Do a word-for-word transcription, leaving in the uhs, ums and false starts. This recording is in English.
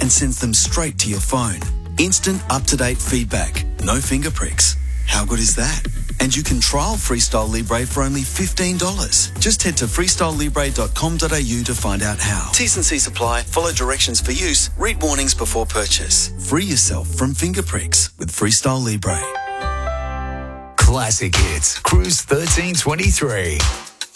and sends them straight to your phone. Instant up-to-date feedback. No finger pricks. How good is that? And you can trial Freestyle Libre for only fifteen dollars. Just head to freestyle libre dot com dot a u to find out how. T's and C's apply. Follow directions for use. Read warnings before purchase. Free yourself from finger pricks with Freestyle Libre. Classic Hits, Cruise thirteen twenty-three.